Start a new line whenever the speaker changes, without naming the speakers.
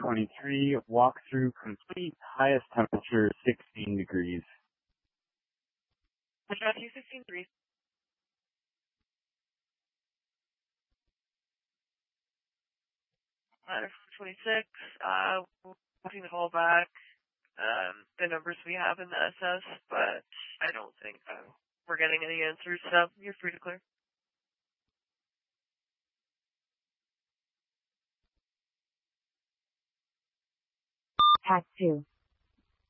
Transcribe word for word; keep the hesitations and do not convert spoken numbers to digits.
twenty-three, walkthrough complete, highest temperature sixteen degrees.
Matthew sixteen three. Uh, twenty-six, uh, looking to call back, um, the numbers we have in the S S, but I don't think, um, we're getting any answers, so you're free to clear.
Pack two.